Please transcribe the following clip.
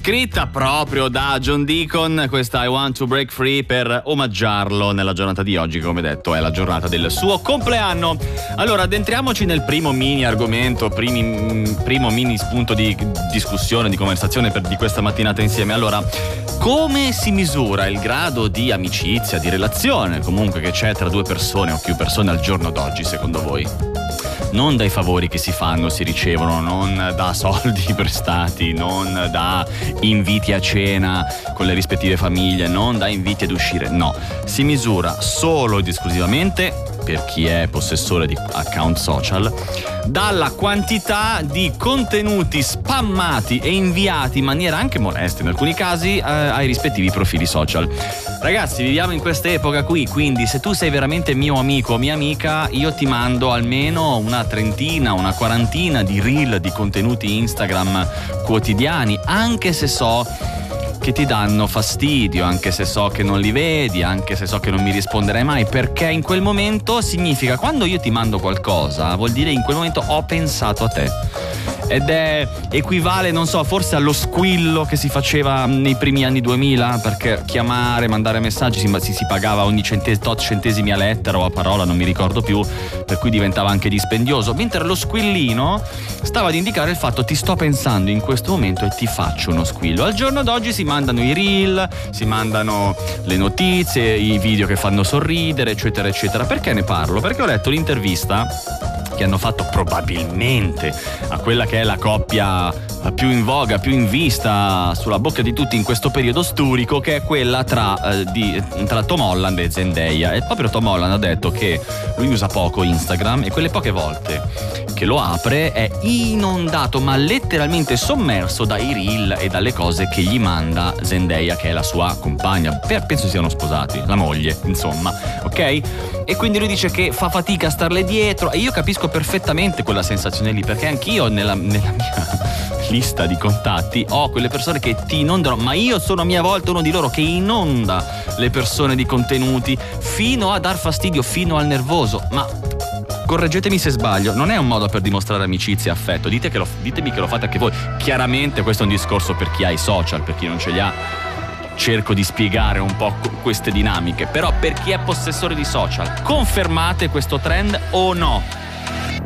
scritta proprio da John Deacon, questa I Want to Break Free, per omaggiarlo nella giornata di oggi, che come detto è la giornata del suo compleanno. Allora addentriamoci nel primo mini argomento, primo mini spunto di discussione, di conversazione di questa mattinata insieme. Allora, come si misura il grado di amicizia, di relazione comunque che c'è tra due persone o più persone al giorno d'oggi, secondo voi? Non dai favori che si fanno, si ricevono, non da soldi prestati, non da inviti a cena con le rispettive famiglie, non da inviti ad uscire, no. Si misura solo ed esclusivamente, per chi è possessore di account social, dalla quantità di contenuti spammati e inviati in maniera anche molesta in alcuni casi ai rispettivi profili social. Ragazzi, viviamo in questa epoca qui, quindi se tu sei veramente mio amico o mia amica, io ti mando almeno una trentina, una quarantina di reel, di contenuti Instagram quotidiani, anche se so che ti danno fastidio, anche se so che non li vedi, anche se so che non mi risponderai mai, perché in quel momento significa, quando io ti mando qualcosa, vuol dire in quel momento ho pensato a te. Ed equivale, non so, forse allo squillo che si faceva nei primi anni 2000, perché chiamare, mandare messaggi si pagava ogni tot centesimi a lettera o a parola, non mi ricordo più, per cui diventava anche dispendioso, mentre lo squillino stava ad indicare il fatto: ti sto pensando in questo momento e ti faccio uno squillo. Al giorno d'oggi si mandano i reel, si mandano le notizie, i video che fanno sorridere, eccetera eccetera. Perché ne parlo? Perché ho letto l'intervista che hanno fatto probabilmente a quella che è la coppia più in voga, più in vista, sulla bocca di tutti in questo periodo storico, che è quella tra Tom Holland e Zendaya. E proprio Tom Holland ha detto che lui usa poco Instagram e quelle poche volte che lo apre è inondato, ma letteralmente sommerso, dai reel e dalle cose che gli manda Zendaya, che è la sua compagna, penso siano sposati, la moglie, insomma, ok? E quindi lui dice che fa fatica a starle dietro, e io capisco perfettamente quella sensazione lì, perché anch'io nella mia lista di contatti ho quelle persone che ti inondano, ma io sono a mia volta uno di loro che inonda le persone di contenuti fino a dar fastidio, fino al nervoso. Ma correggetemi se sbaglio, non è un modo per dimostrare amicizia e affetto, ditemi che lo fate anche voi. Chiaramente questo è un discorso per chi ha i social, per chi non ce li ha cerco di spiegare un po' queste dinamiche, però per chi è possessore di social, confermate questo trend o no?